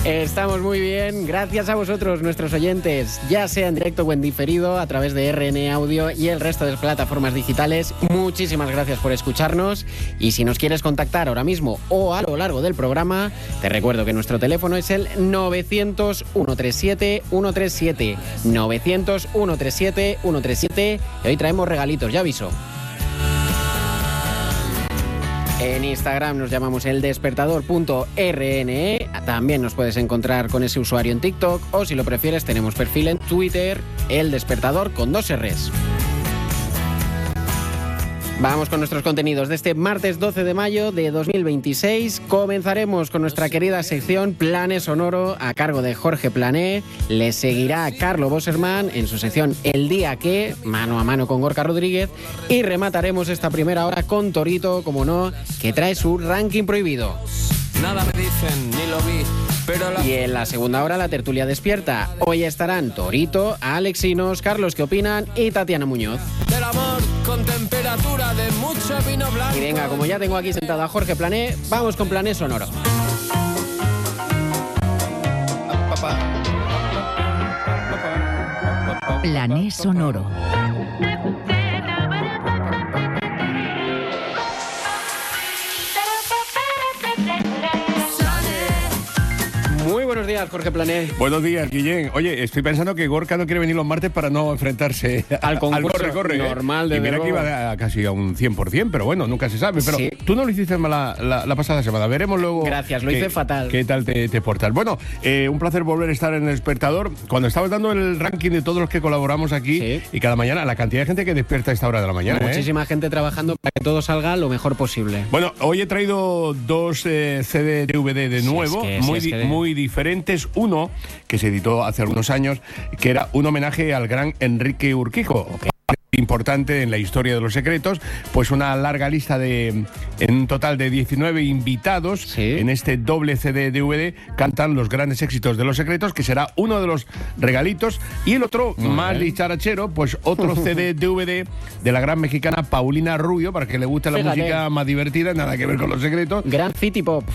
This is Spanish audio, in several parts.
Estamos muy bien, gracias a vosotros, nuestros oyentes, ya sea en directo o en diferido, a través de RN Audio y el resto de plataformas digitales. Muchísimas gracias por escucharnos. Y si nos quieres contactar ahora mismo o a lo largo del programa, te recuerdo que nuestro teléfono es el 900-137-137. 900-137-137. Y hoy traemos regalitos, ya aviso. En Instagram nos llamamos eldespertador.rne. También nos puedes encontrar con ese usuario en TikTok. O si lo prefieres, tenemos perfil en Twitter, El Despertador con 2 R's. Vamos con nuestros contenidos de este martes 12 de mayo de 2026. Comenzaremos con nuestra querida sección Planes Sonoro a cargo de Jorge Plané. Le seguirá Carlo Bosserman en su sección El Día Que, mano a mano con Gorka Rodríguez. Y remataremos esta primera hora con Torito, como no, que trae su ranking prohibido. Nada me dicen, ni lo vi. Y en la segunda hora la tertulia despierta. Hoy estarán Torito, Alexinos, Carlos ¿Qué opinan? Y Tatiana Muñoz. Del amor con temperatura de mucho vino blanco. Y venga, como ya tengo aquí sentado a Jorge Plané, vamos con Planes Sonoro. Plané Sonoro. Muy buenos días, Jorge Plané. Buenos días, Guillén. Oye, estoy pensando que Gorka no quiere venir los martes para no enfrentarse al concurso corre-corre. Normal, de y mira luego. que iba casi a un 100%, pero bueno, nunca se sabe. Pero sí. Tú no lo hiciste mal la pasada semana. Veremos luego. Gracias, lo hice fatal. ¿Qué tal te portas? Bueno, un placer volver a estar en El Despertador. Cuando estabas dando el ranking de todos los que colaboramos aquí, sí. Y cada mañana, la cantidad de gente que despierta a esta hora de la mañana. Muchísima gente trabajando para que todo salga lo mejor posible. Bueno, hoy he traído 2 CD-DVD de nuevo, muy diferentes. Uno que se editó hace algunos años, que era un homenaje al gran Enrique Urquijo. Importante en la historia de Los Secretos, pues una larga lista en un total de 19 invitados. Sí. En este doble CD-DVD cantan los grandes éxitos de Los Secretos, que será uno de los regalitos, y el otro, más dicharachero, pues otro CD-DVD de la gran mexicana Paulina Rubio, para que le guste la música más divertida, nada que ver con Los Secretos. Gran City Pop.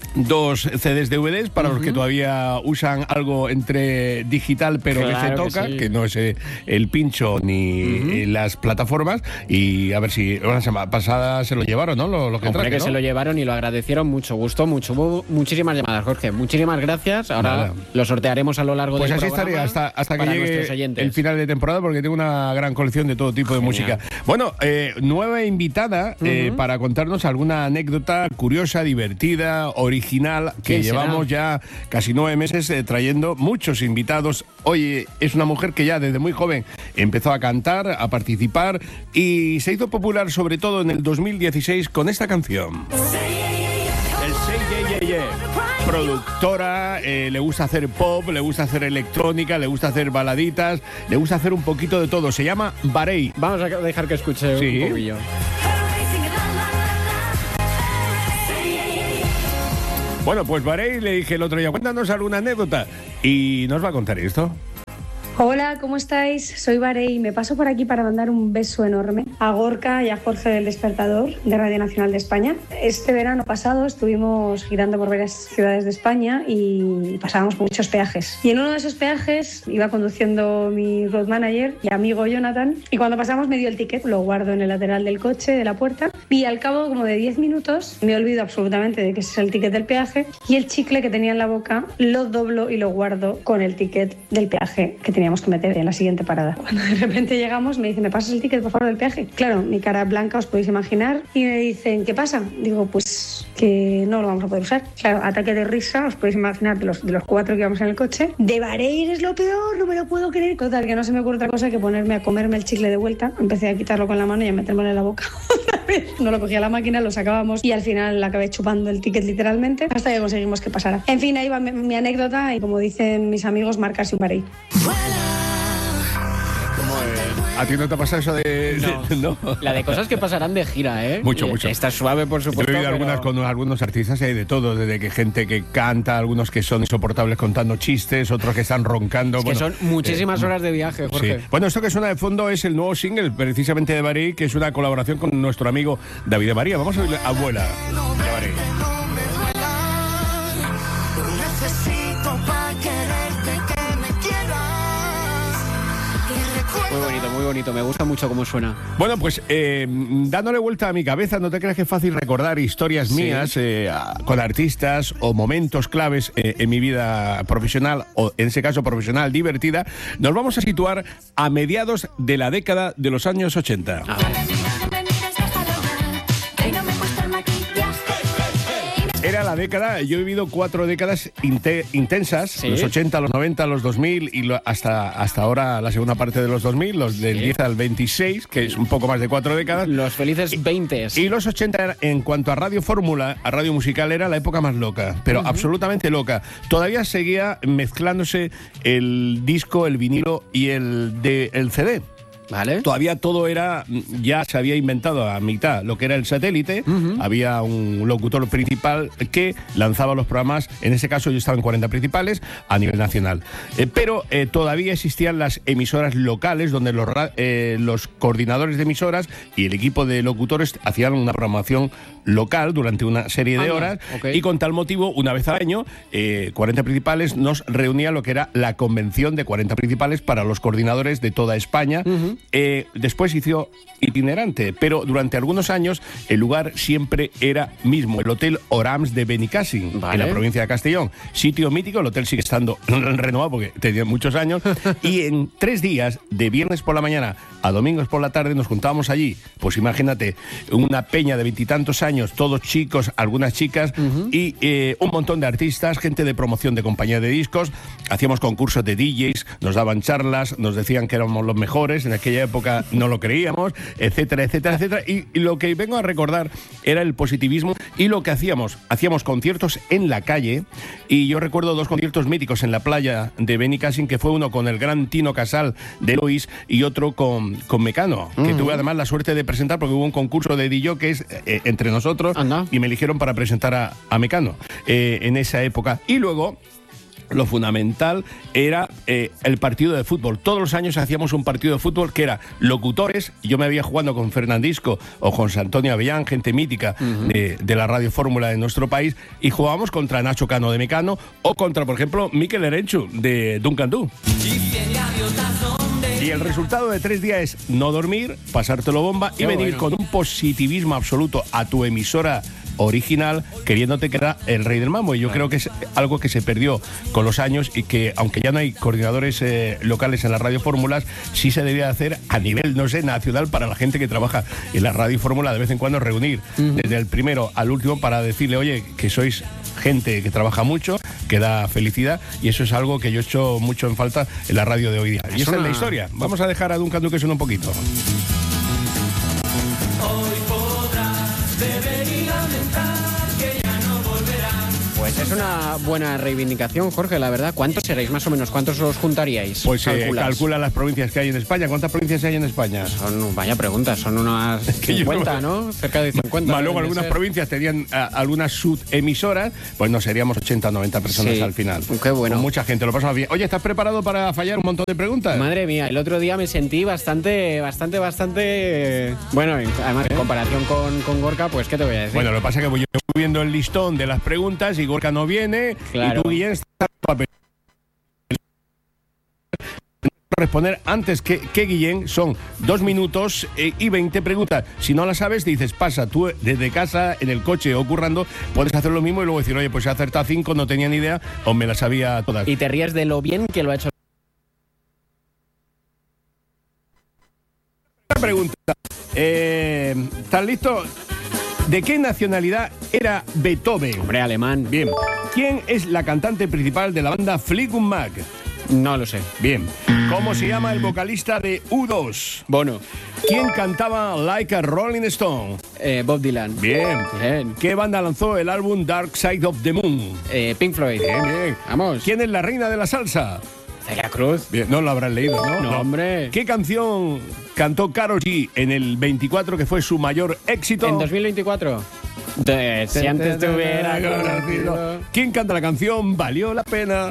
2 CDs DVDs para los que todavía usan algo entre digital pero claro que se toca, que, sí. que no es el pincho ni las plataformas. Y a ver si la semana pasada se lo llevaron, ¿no? Lo que traje, que ¿no? se lo llevaron y lo agradecieron mucho. Gustó mucho. Hubo muchísimas llamadas, Jorge. Muchísimas gracias. Ahora Nada. Lo sortearemos a lo largo del programa. Pues así estaré hasta que nuestros llegue oyentes. el final de temporada, porque tengo una gran colección de todo tipo de música. Bueno, nueva invitada para contarnos alguna anécdota curiosa, divertida, original, que llevamos ya casi 9 meses trayendo muchos invitados. Hoy es una mujer que ya desde muy joven empezó a cantar, a participar, y se hizo popular sobre todo en el 2016 con esta canción. El Say Yeah Yeah Yeah. Productora, le gusta hacer pop, le gusta hacer electrónica, le gusta hacer baladitas, le gusta hacer un poquito de todo. Se llama Varey. Vamos a dejar que escuche un poquillo. Bueno, pues Varey, le dije el otro día, cuéntanos alguna anécdota, y nos va a contar esto. Hola, ¿cómo estáis? Soy Varey y me paso por aquí para mandar un beso enorme a Gorka y a Jorge del Despertador de Radio Nacional de España. Este verano pasado estuvimos girando por varias ciudades de España y pasábamos por muchos peajes. Y en uno de esos peajes iba conduciendo mi road manager y amigo Jonathan, y cuando pasamos me dio el ticket, lo guardo en el lateral del coche, de la puerta, y al cabo como de 10 minutos me olvido absolutamente de que ese es el ticket del peaje, y el chicle que tenía en la boca lo doblo y lo guardo con el ticket del peaje que tenía que meter en la siguiente parada. Cuando de repente llegamos me dicen, ¿me pasas el ticket por favor del peaje? Claro, mi cara blanca os podéis imaginar, y me dicen, ¿qué pasa? Digo, pues que no lo vamos a poder usar. Claro, ataque de risa, os podéis imaginar, de los 4 que íbamos en el coche. De Varey eres lo peor, no me lo puedo creer. Total, que no se me ocurre otra cosa que ponerme a comerme el chicle de vuelta. Empecé a quitarlo con la mano y a metérmelo en la boca otra vez. No lo cogía a la máquina, lo sacábamos y al final acabé chupando el ticket literalmente hasta que conseguimos que pasara. En fin, ahí va mi anécdota, y como dicen mis amigos, marcarse un Varey. ¿A ti no te pasa eso de...? No. La de cosas que pasarán de gira, ¿eh? Mucho. Está suave, por supuesto. Yo he oído algunas con algunos artistas, hay de todo, desde que gente que canta, algunos que son insoportables contando chistes, otros que están roncando. Que son muchísimas horas de viaje, Jorge. Sí. Bueno, esto que suena de fondo es el nuevo single, precisamente de Varey, que es una colaboración con nuestro amigo David de María. Vamos a oír Abuela de Varey. necesito para quererte que me quieras. Muy bonito, me gusta mucho cómo suena. Bueno, pues dándole vuelta a mi cabeza, no te creas que es fácil recordar historias mías con artistas o momentos claves en mi vida profesional, o en ese caso profesional divertida. Nos vamos a situar a mediados de la década de los años 80. Era la década, yo he vivido 4 décadas intensas, ¿sí? Los 80, los 90, los 2000 y hasta ahora la segunda parte de los 2000, los del 10 al 26, que es un poco más de 4 décadas. Los felices 20. Y los 80, en cuanto a Radio Fórmula, a radio musical, era la época más loca, pero absolutamente loca. Todavía seguía mezclándose el disco, el vinilo y el CD. ¿Vale? Todavía todo ya se había inventado a mitad lo que era el satélite. Había un locutor principal que lanzaba los programas. En ese caso yo estaba en 40 principales a nivel nacional, pero todavía existían las emisoras locales donde los coordinadores de emisoras y el equipo de locutores hacían una programación local durante una serie de horas. Y con tal motivo, una vez al año, 40 principales nos reunía lo que era la convención de 40 principales para los coordinadores de toda España. Después hizo itinerante, pero durante algunos años el lugar siempre era mismo, el Hotel Orams de Benicàssim, en la provincia de Castellón. Sitio mítico, el hotel sigue estando renovado porque tenía muchos años, y en 3 días, de viernes por la mañana a domingos por la tarde, nos juntábamos allí. Pues imagínate, una peña de 20 y tantos años, todos chicos, algunas chicas, y un montón de artistas, gente de promoción de compañía de discos. Hacíamos concursos de DJs, nos daban charlas, nos decían que éramos los mejores, en aquella época no lo creíamos, etcétera, etcétera, etcétera. Y lo que vengo a recordar era el positivismo y lo que hacíamos conciertos en la calle, y yo recuerdo 2 conciertos míticos en la playa de Benicàssim, que fue uno con el gran Tino Casal de Lois y otro con Mecano, que tuve además la suerte de presentar porque hubo un concurso de DJs entre nosotros. Y me eligieron para presentar a Mecano en esa época. Y luego lo fundamental era el partido de fútbol. Todos los años hacíamos un partido de fútbol que era locutores. Yo me había jugando con Fernandisco o con Antonio Avellán, gente mítica de la Radio Fórmula de nuestro país, y jugábamos contra Nacho Cano de Mecano o contra, por ejemplo, Mikel Erenchu de Duncan Du. Y el resultado de 3 días es no dormir, pasártelo bomba y venir con un positivismo absoluto a tu emisora original, queriéndote que era el rey del mambo. Y yo creo que es algo que se perdió con los años, y que aunque ya no hay coordinadores locales en las Radio Fórmulas, sí se debía hacer a nivel, no sé, nacional, para la gente que trabaja en la Radio Fórmula, de vez en cuando reunir desde el primero al último para decirle, oye, que sois gente que trabaja mucho, que da felicidad, y eso es algo que yo echo mucho en falta en la radio de hoy día. Y esa es la historia. Vamos a dejar a Duncan Du que suene un poquito. Hoy podrás beber y lamentar que ya no volverán. Pues es una buena reivindicación, Jorge, la verdad. ¿Cuántos seréis más o menos? ¿Cuántos os juntaríais? Pues calcula las provincias que hay en España. ¿Cuántas provincias hay en España? Vaya pregunta, son unas 50, ¿no? Cerca de 50. Luego algunas provincias tenían algunas subemisoras, pues no, seríamos 80 o 90 personas al final. Qué bueno. Con mucha gente, lo pasamos bien. Oye, ¿estás preparado para fallar un montón de preguntas? Madre mía, el otro día me sentí bastante... Bueno, además, en comparación con Gorka, pues, ¿qué te voy a decir? Bueno, lo que pasa es que voy viendo el listón de las preguntas y Gorka no viene, claro. Y tú, Guillén, estás para responder antes que Guillén. Son 2 minutos y 20 preguntas. Si no las sabes, dices, pasa. Tú desde casa, en el coche o currando, puedes hacer lo mismo y luego decir, oye, pues he acertado 5, no tenía ni idea, o me las sabía todas. Y te ríes de lo bien que lo ha hecho. Pregunta. ¿Estás listo? ¿De qué nacionalidad era Beethoven? Hombre, alemán. Bien. ¿Quién es la cantante principal de la banda Fleetwood Mac? No lo sé. Bien. ¿Cómo se llama el vocalista de U2? Bono. ¿Quién cantaba Like a Rolling Stone? Bob Dylan. Bien. ¿Qué banda lanzó el álbum Dark Side of the Moon? Pink Floyd. Bien. Vamos. ¿Quién es la reina de la salsa? Celia Cruz. Bien, no lo habrás leído, ¿no? No, hombre. ¿Qué canción cantó Karol G en el 24, que fue su mayor éxito? ¿En 2024? Si antes te hubiera conocido. ¿Quién canta la canción Valió la Pena?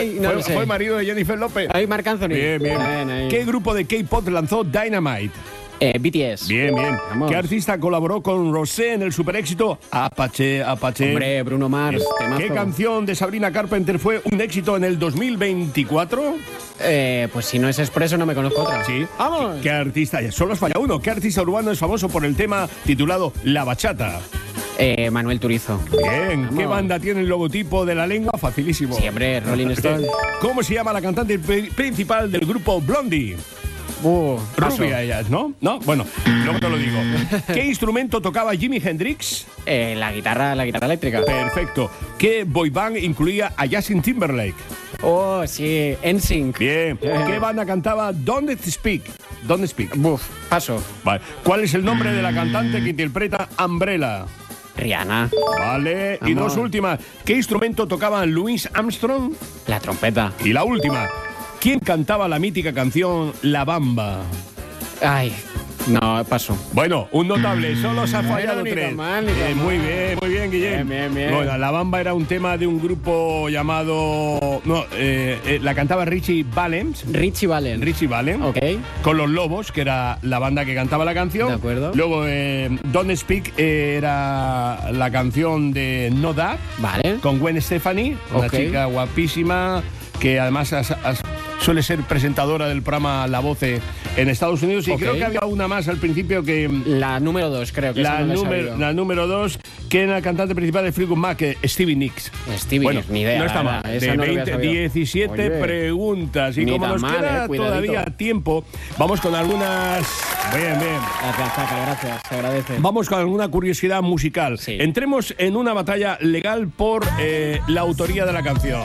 Fue marido de Jennifer López. Marc Anthony. Bien. ¿Qué grupo de K-pop lanzó Dynamite? BTS. Bien, bien. Vamos. ¿Qué artista colaboró con Rosé en el super éxito Apache? Hombre, Bruno Mars. Temazo. ¿Qué canción de Sabrina Carpenter fue un éxito en el 2024? Pues si no es Expreso, no me conozco otra. Sí. ¡Vamos! ¿Qué artista? Solo os falla uno. ¿Qué artista urbano es famoso por el tema titulado La Bachata? Manuel Turizo. Bien. ¿Qué Vamos. banda tiene el logotipo de la lengua? Facilísimo. Siempre, Rolling Stone. ¿Cómo se llama la cantante principal del grupo Blondie? Paso. Rubia ellas, ¿no? No, bueno, luego te lo digo. ¿Qué instrumento tocaba Jimi Hendrix? La guitarra eléctrica. Perfecto. ¿Qué boy band incluía a Justin Timberlake? Oh, sí, NSYNC. Bien. ¿Qué banda cantaba Don't Speak? Don't Speak. Buf, paso. Vale. ¿Cuál es el nombre de la cantante que interpreta Umbrella? Rihanna. Vale. Y Vamos. dos últimas. ¿Qué instrumento tocaba Louis Armstrong? La trompeta. Y la última. ¿Quién cantaba la mítica canción La Bamba? Ay, no, paso. Bueno, un notable, solo se ha Bueno, fallado ni tan 3. mal, ni tan Muy mal. bien, Guillem. Bien. Bueno, La Bamba era un tema de un grupo llamado... No, la cantaba Richie Valens. Richie Valens. Richie Valens. Ok. Con Los Lobos, que era la banda que cantaba la canción. De acuerdo. Luego, Don't Speak era la canción de No Da. Vale. Con Gwen Stefani, una Ok. chica guapísima que además suele ser presentadora del programa La Voz en Estados Unidos. Y Ok. creo que había una más al principio que... La número 2, creo que La, esa no la he sabido. la número 2, que era la cantante principal de Fleetwood Mac, Stevie Nicks. Stevie Nicks, ni idea, No está la mal. verdad, esa De no lo hubiera 20, sabido. 17 Oye, preguntas. Y ni como tan nos mal, queda cuidadito. todavía tiempo, vamos con algunas... Bien. Gracias, Zaca, gracias, se agradece. Vamos con alguna curiosidad musical. Sí. Entremos en una batalla legal por la autoría de la canción.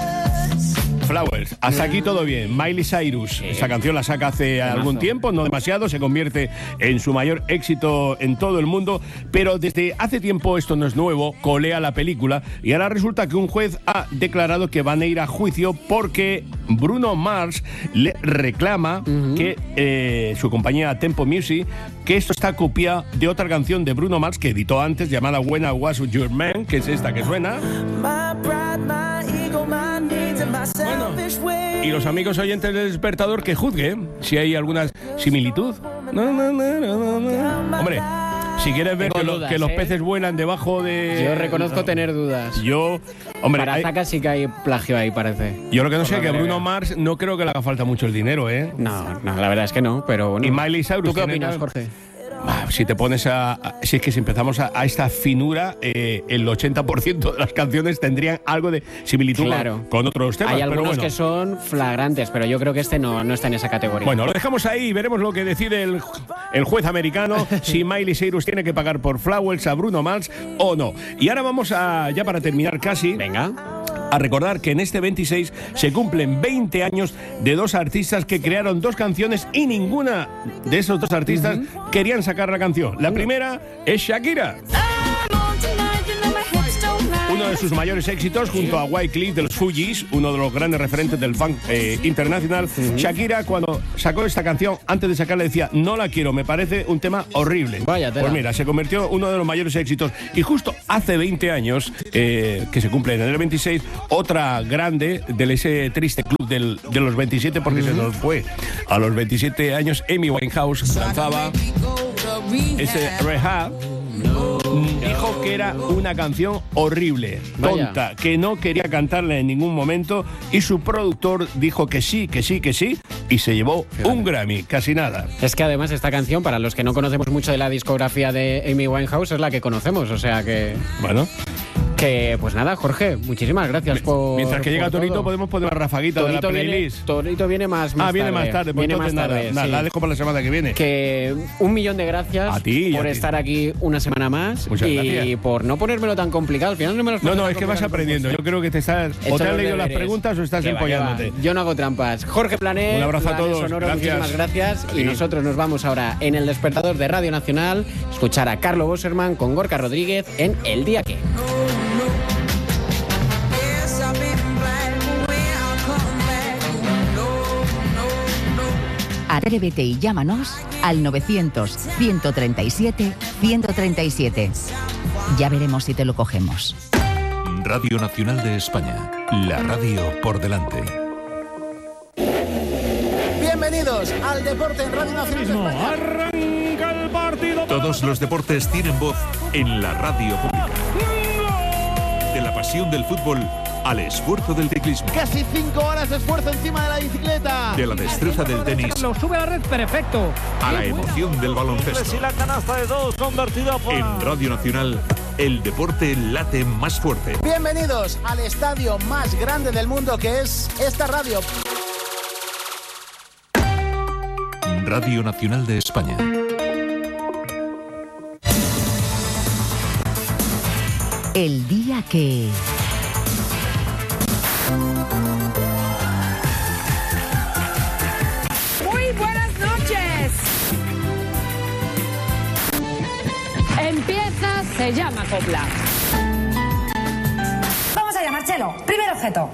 Flowers. Hasta aquí todo bien. Miley Cyrus. Esa canción la saca hace algún tiempo, no demasiado, se convierte en su mayor éxito en todo el mundo, pero desde hace tiempo, esto no es nuevo, colea la película y ahora resulta que un juez ha declarado que van a ir a juicio porque Bruno Mars le reclama que su compañía Tempo Music, que esto está copiado de otra canción de Bruno Mars que editó antes llamada When I Was Your Man, que es esta que suena. Y los amigos oyentes del Despertador que juzguen si hay alguna similitud. No. Hombre, si quieres ver Tengo que, dudas, que los ¿eh? peces vuelan debajo de... Yo reconozco tener dudas. Hombre, Para Zaca sí que hay plagio ahí, parece. yo lo que no sé es Por que lo que Bruno veo. Mars no creo que le haga falta mucho el dinero, ¿eh? No, la verdad es que no, pero bueno. Y Miley Cyrus ¿Tú qué tiene opinas, tal- Jorge? Si te pones si es que si empezamos a esta finura, el 80% de las canciones tendrían algo de similitud Claro. con otros temas. Hay pero algunos bueno. que son flagrantes, pero yo creo que este no está en esa categoría. Bueno, lo dejamos ahí y veremos lo que decide el juez americano, si Miley Cyrus tiene que pagar por Flowers a Bruno Mars o no. Y ahora vamos ya para terminar casi, Venga. a recordar que en este 26 se cumplen 20 años de dos artistas que crearon dos canciones y ninguna de esos dos artistas querían sacar la canción. La primera es Shakira. Uno de sus mayores éxitos junto a Wyclef de los Fugees, uno de los grandes referentes del funk internacional. Shakira, cuando sacó esta canción, antes de sacarla decía, no la quiero, me parece un tema horrible. Vaya tela. Pues mira, se convirtió en uno de los mayores éxitos. Y justo hace 20 años, que se cumple en el 26, otra grande de ese triste club de los 27, porque se nos fue a los 27 años, Amy Winehouse lanzaba ese Rehab. Dijo que era una canción horrible, tonta, Vaya. que no quería cantarla en ningún momento y su productor dijo que sí y se llevó un Grammy, casi nada. Es que además esta canción, para los que no conocemos mucho de la discografía de Amy Winehouse, es la que conocemos, o sea que... Bueno, Pues nada, Jorge, muchísimas gracias por... mientras que llega por Torito todo. podemos poner una rafaguita de la playlist. Torito viene más Viene tarde. más tarde, pues Viene entonces más nada, tarde, nada, sí. la dejo para la semana que viene. Que 1.000.000 de gracias A ti y por a ti. estar aquí una semana más. Muchas y gracias. por no ponérmelo tan complicado. Al final no me los No, pones es tan que vas complicados aprendiendo. como Yo creo que te estás... He O hecho te has los leído las deberes. preguntas o estás Que va, empollándote. que va. Yo no hago trampas. Jorge Plané, Un abrazo a Plané todos. Sonoro, Gracias. muchísimas gracias. Sí. Y nosotros nos vamos ahora en el despertador de Radio Nacional escuchar a Carlo Boserman con Gorka Rodríguez en El Día Que. Atrévete y llámanos al 900-137-137. Ya veremos si te lo cogemos. Radio Nacional de España, la radio por delante. Bienvenidos al deporte en Radio Nacional de España. partido. Todos los deportes tienen voz en la radio pública. De la pasión del fútbol al esfuerzo del ciclismo. Casi 5 horas de esfuerzo encima de la bicicleta. De la destreza del tenis. Lo sube a la red, perfecto. A la emoción del baloncesto. Y la canasta de 2 convertida por... En Radio Nacional, el deporte late más fuerte. Bienvenidos al estadio más grande del mundo, que es esta radio. Radio Nacional de España. El día que... Muy buenas noches. Empieza, se llama copla. Vamos allá, Marcelo. Primer objeto.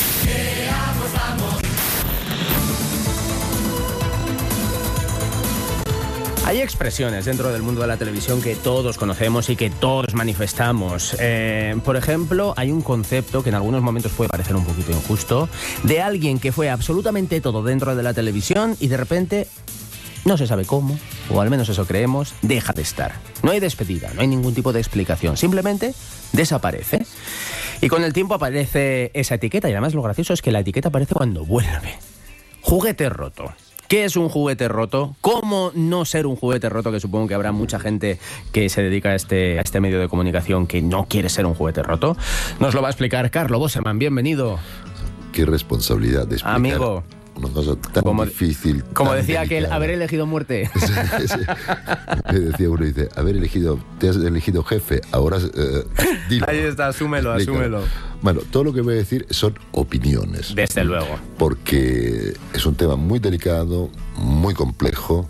Hay expresiones dentro del mundo de la televisión que todos conocemos y que todos manifestamos. Por ejemplo, hay un concepto que en algunos momentos puede parecer un poquito injusto, de alguien que fue absolutamente todo dentro de la televisión y de repente, no se sabe cómo, o al menos eso creemos, deja de estar. No hay despedida, no hay ningún tipo de explicación, simplemente desaparece. Y con el tiempo aparece esa etiqueta, y además lo gracioso es que la etiqueta aparece cuando vuelve. Juguete roto. ¿Qué es un juguete roto? ¿Cómo no ser un juguete roto? Que supongo que habrá mucha gente que se dedica a este medio de comunicación que no quiere ser un juguete roto. Nos lo va a explicar Carlo Boserman. Bienvenido. Qué responsabilidad de explicar, amigo, una cosa tan difícil. Como tan decía delicada. aquel, haber elegido muerte. Sí. Decía uno, dice, te has elegido jefe, ahora dilo. Ahí está, asúmelo. Bueno, todo lo que voy a decir son opiniones. Desde luego. Porque es un tema muy delicado, muy complejo,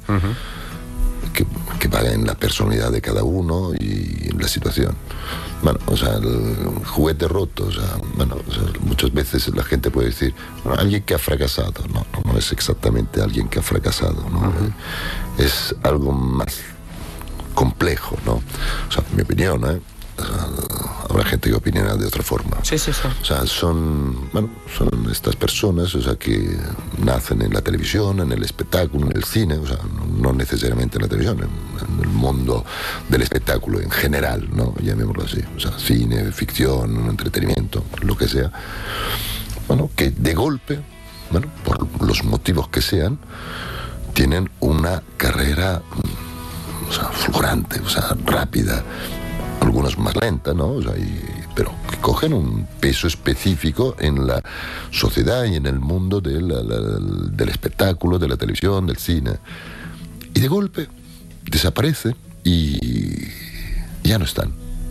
que va en la personalidad de cada uno y en la situación. Bueno, o sea, el juguete roto, muchas veces la gente puede decir, bueno, alguien que ha fracasado. No es exactamente alguien que ha fracasado, ¿no? Es algo más complejo, ¿no? O sea, mi opinión, habrá gente que opinará de otra forma. Sí. O sea, son estas personas, o sea, que nacen en la televisión, en el espectáculo, en el cine, o sea, no necesariamente en la televisión, en el mundo del espectáculo en general, ¿no? Llamémoslo así. O sea, cine, ficción, entretenimiento, lo que sea. Bueno, que de golpe, por los motivos que sean, tienen una carrera, fulgurante, rápida. Algunos más lenta, ¿no? O sea, pero que cogen un peso específico en la sociedad y en el mundo del espectáculo, de la televisión, del cine. Y de golpe desaparece y ya no están.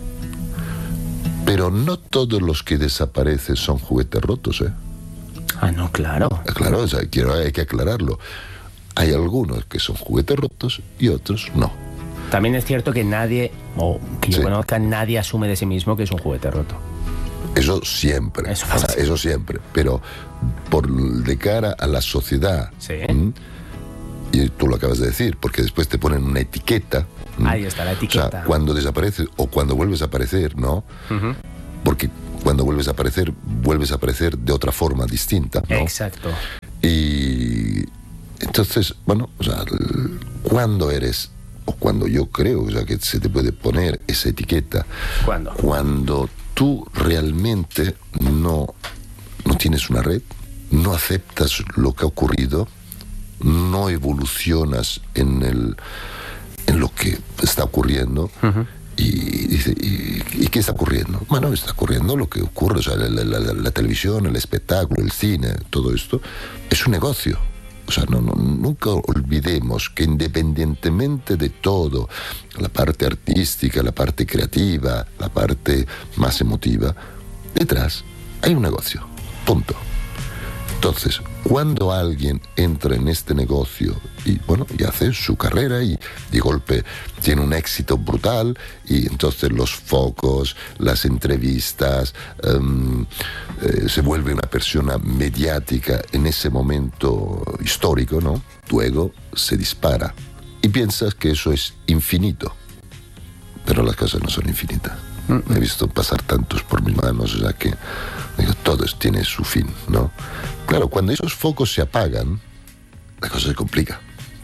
Pero no todos los que desaparecen son juguetes rotos, ¿eh? Ah, no, claro. Claro, o sea, hay que aclararlo. Hay algunos que son juguetes rotos y otros no. También es cierto que nadie, o que yo conozca, nadie asume de sí mismo que es un juguete roto. Eso siempre. Eso siempre. Pero de cara a la sociedad, y tú lo acabas de decir, porque después te ponen una etiqueta. Ahí está la etiqueta. O sea, cuando desapareces o cuando vuelves a aparecer, ¿no? Porque cuando vuelves a aparecer de otra forma distinta, ¿no? Exacto. Y entonces, bueno, o sea, cuando eres, o cuando yo creo, o sea, que se te puede poner esa etiqueta. ¿Cuándo? Cuando tú realmente no tienes una red, no aceptas lo que ha ocurrido, no evolucionas en lo que está ocurriendo. Y dice, ¿y qué está ocurriendo? Bueno, está ocurriendo lo que ocurre, o sea, la televisión, el espectáculo, el cine, todo esto es un negocio. O sea, nunca olvidemos que independientemente de todo, la parte artística, la parte creativa, la parte más emotiva, detrás hay un negocio, punto. Entonces, cuando alguien entra en este negocio y hace su carrera y de golpe tiene un éxito brutal, y entonces los focos, las entrevistas, se vuelve una persona mediática en ese momento histórico, ¿no? Tu ego se dispara y piensas que eso es infinito, pero las cosas no son infinitas. He visto pasar tantos por mis manos, o sea que digo, todo tiene su fin, ¿no? Claro, cuando esos focos se apagan, la cosa se complica,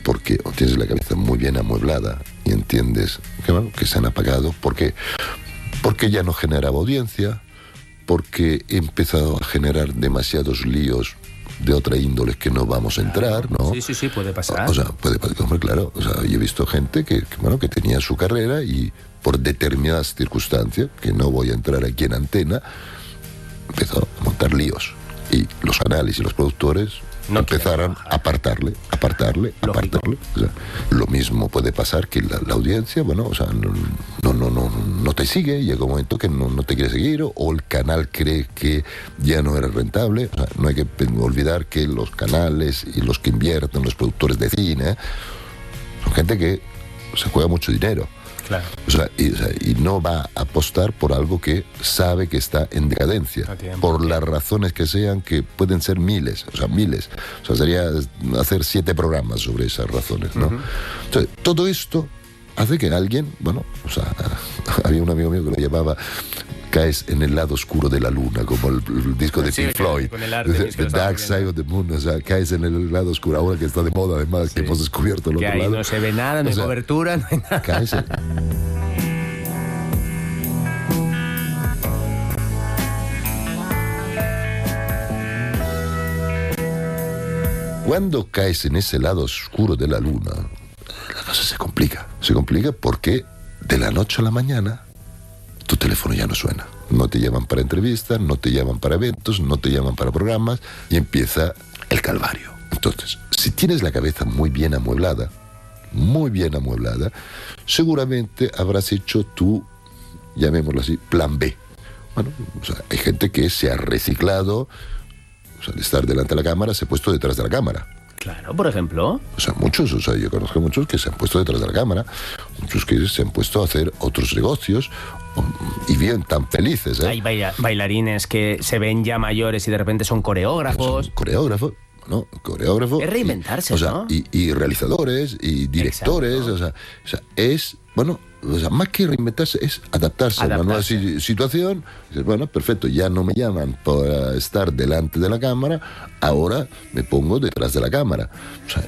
porque o tienes la cabeza muy bien amueblada y entiendes que, bueno, que se han apagado. ¿Por qué? Porque ya no generaba audiencia, porque he empezado a generar demasiados líos de otra índole que no vamos a entrar, ¿no? Sí, puede pasar. O sea, puede pasar, hombre, claro. O sea, yo he visto gente que tenía su carrera y por determinadas circunstancias, que no voy a entrar aquí en antena, empezó a montar líos. Y los canales y los productores empezaron a apartarle. O sea, lo mismo puede pasar que la audiencia, bueno, o sea, no te sigue, llega un momento que no te quiere seguir, o el canal cree que ya no era rentable. O sea, no hay que olvidar que los canales y los que invierten, los productores de cine, son gente que se juega mucho dinero. Claro. O sea, y no va a apostar por algo que sabe que está en decadencia, por las razones que sean, que pueden ser miles. O sea, sería hacer 7 programas sobre esas razones, ¿no? Entonces, todo esto hace que alguien, bueno, o sea, había un amigo mío que lo llamaba Caes en el lado oscuro de la luna, como el disco de Pink Floyd, The Dark Side of the Moon. O sea, caes en el lado oscuro, ahora que está de moda, además, que hemos descubierto el otro lado. No se ve nada, no hay cobertura, no hay nada. Caes en... Cuando caes en ese lado oscuro de la luna, la cosa se complica. Se complica porque de la noche a la mañana tu teléfono ya no suena. No te llaman para entrevistas, no te llaman para eventos, no te llaman para programas, y empieza el calvario. Entonces, si tienes la cabeza muy bien amueblada, seguramente habrás hecho tu, llamémoslo así, plan B. Bueno, o sea, hay gente que se ha reciclado, o sea, de estar delante de la cámara, se ha puesto detrás de la cámara. Claro, por ejemplo. O sea, muchos, o sea, yo conozco muchos que se han puesto detrás de la cámara, muchos que se han puesto a hacer otros negocios y bien tan felices, ¿eh? Hay bailarines que se ven ya mayores y de repente son coreógrafos. Coreógrafos. Es reinventarse, o sea, ¿no? Y realizadores y directores. O sea, es, bueno, o sea, más que reinventarse, es adaptarse a una nueva situación. Dices, bueno, perfecto, ya no me llaman para estar delante de la cámara, ahora me pongo detrás de la cámara. O sea,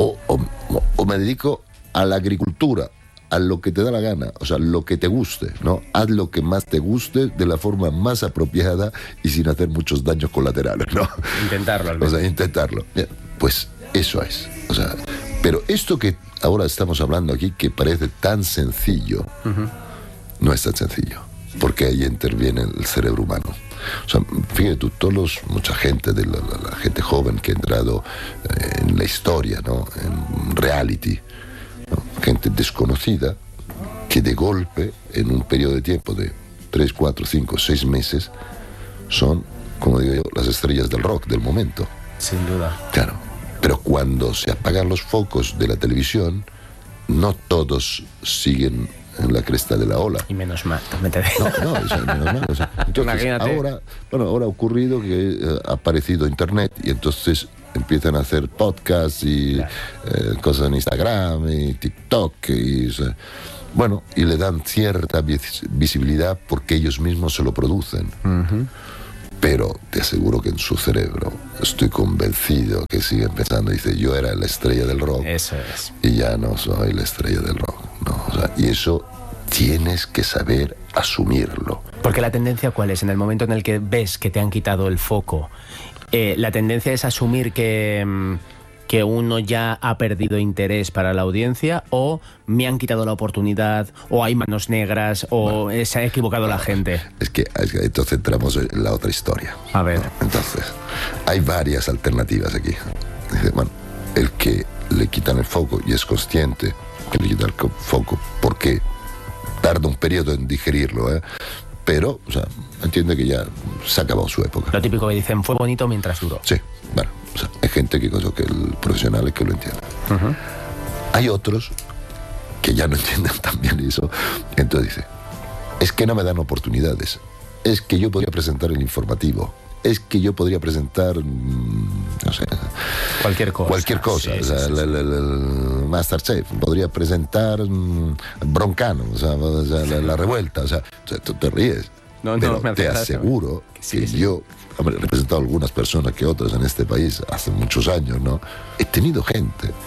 o me dedico a la agricultura, a lo que te da la gana, o sea, lo que te guste, ¿no? Haz lo que más te guste de la forma más apropiada y sin hacer muchos daños colaterales, ¿no? Intentarlo, al menos. O sea, intentarlo. Pues eso es. O sea, pero esto que ahora estamos hablando aquí, que parece tan sencillo, no es tan sencillo, porque ahí interviene el cerebro humano. O sea, fíjate tú, mucha gente, de la gente joven que ha entrado en la historia, ¿no? En reality, ¿no? Gente desconocida que de golpe, en un periodo de tiempo de 3, 4, 5, 6 meses, son, como digo yo, las estrellas del rock del momento. Sin duda. Claro. Pero cuando se apagan los focos de la televisión, no todos siguen en la cresta de la ola. Y menos mal, también te digo. No, o sea, menos mal. O sea, entonces, ahora ha ocurrido que ha aparecido Internet y entonces empiezan a hacer podcasts y cosas en Instagram y TikTok y le dan cierta visibilidad porque ellos mismos se lo producen. Pero te aseguro que en su cerebro estoy convencido que sigue empezando. Dice, yo era la estrella del rock. Eso es. Y ya no soy la estrella del rock. No, o sea, y eso tienes que saber asumirlo. Porque la tendencia, ¿cuál es? En el momento en el que ves que te han quitado el foco, la tendencia es asumir que uno ya ha perdido interés para la audiencia, o me han quitado la oportunidad, o hay manos negras, o se ha equivocado la gente. Es que entonces entramos en la otra historia. A ver. ¿No? Entonces, hay varias alternativas aquí. Dice, bueno, el que le quitan el foco y es consciente que le quitan el foco, porque tarda un periodo en digerirlo, pero, o sea, entiende que ya se ha acabado su época. Lo típico que dicen, fue bonito mientras duró. Sí, bueno, o sea, hay gente que el profesional es que lo entiende. Hay otros que ya no entienden tan bien eso. Entonces dice, es que no me dan oportunidades. Es que yo podría presentar el informativo. Es que yo podría presentar, no sé, cualquier cosa. Sí, o sea, el Masterchef. Podría presentar Broncano, o sea, la revuelta. O sea, tú te ríes. Pero te aseguro que yo, he representado a algunas personas que otras en este país hace muchos años, ¿no? He tenido gente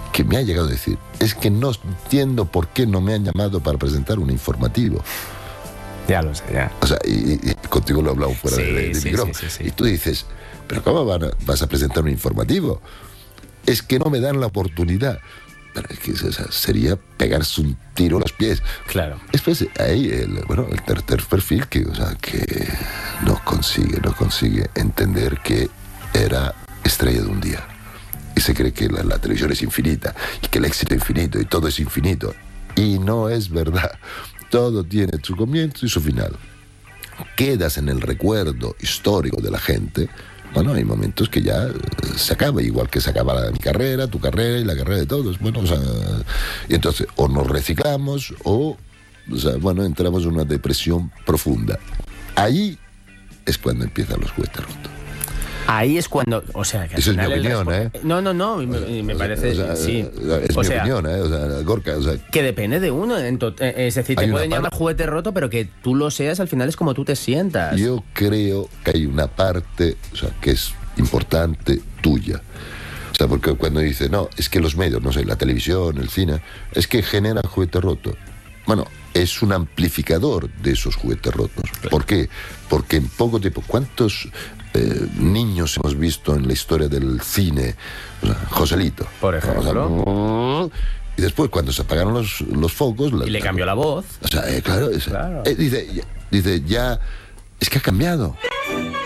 que me ha llegado a decir, es que no entiendo por qué no me han llamado para presentar un informativo. Ya lo sé, ya. O sea, y contigo lo he hablado fuera de micrófono. Sí. Y tú dices, ¿pero cómo vas a presentar un informativo? Es que no me dan la oportunidad. Pero es que sería pegarse un tiro a los pies. Claro. Después, ahí, el tercer perfil que no consigue entender que era estrella de un día. Y se cree que la televisión es infinita, y que el éxito es infinito, y todo es infinito. Y no es verdad. Todo tiene su comienzo y su final. Quedas en el recuerdo histórico de la gente. Bueno, hay momentos que ya se acaba, igual que se acaba mi carrera, tu carrera y la carrera de todos. Bueno, y entonces o nos reciclamos o entramos en una depresión profunda. Ahí es cuando empiezan los juguetes rotos. Ahí es cuando, o sea, que esa es mi opinión, No, me parece, sí. Es mi opinión, Gorka, que depende de uno, es decir, te pueden llamar juguete roto, pero que tú lo seas, al final es como tú te sientas. Yo creo que hay una parte, que es importante tuya. O sea, porque cuando dice, no, es que los medios, no sé, la televisión, el cine, es que generan juguete roto. Bueno, es un amplificador de esos juguetes rotos. Claro. ¿Por qué? Porque en poco tiempo, ¿cuántos niños hemos visto en la historia del cine? Joselito, por ejemplo. Y después, cuando se apagaron los focos... Y le cambió la voz. O sea, claro. Dice, ya, es que ha cambiado.